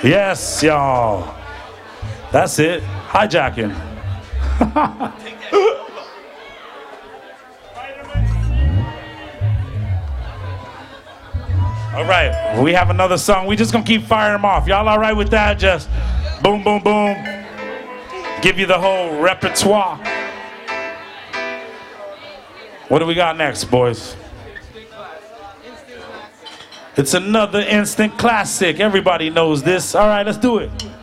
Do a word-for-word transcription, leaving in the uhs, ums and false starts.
Yes, y'all. That's it. Hijacking. All right, we have another song. We just gonna keep firing them off. Y'all all right with that? Just boom, boom, boom. Give you the whole repertoire. What do we got next, boys? It's another instant classic. Everybody knows this. All right, let's do it.